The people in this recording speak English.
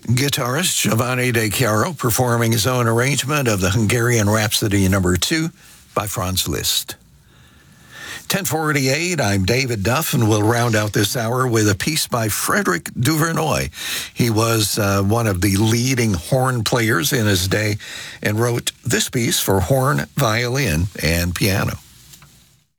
Guitarist Giovanni De Chiaro performing his own arrangement of the Hungarian Rhapsody No. 2 by Franz Liszt. 10:48, I'm David Duff, and we'll round out this hour with a piece by Frederick Duvernoy. He was one of the leading horn players in his day and wrote this piece for horn, violin, and piano.